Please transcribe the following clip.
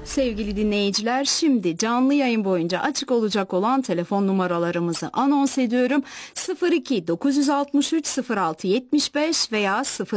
Sevgili dinleyiciler, şimdi canlı yayın boyunca açık olacak olan telefon numaralarımızı anons ediyorum. 02 963 06 75 veya